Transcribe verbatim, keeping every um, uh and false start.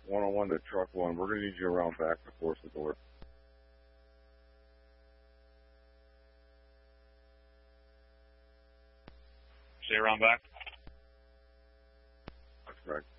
one oh one to truck one. We're going to need you around back to force the door. Stay around back? That's correct.